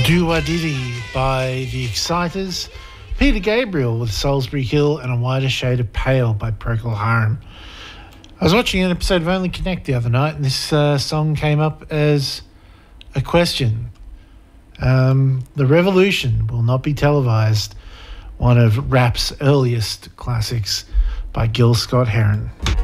Do-Wah-Diddy by The Exciters, Peter Gabriel with Salisbury Hill, and A Wider Shade of Pale by Procol Harum. I was watching an episode of Only Connect the other night, and this song came up as a question. The Revolution will not be televised, one of rap's earliest classics by Gil Scott-Heron.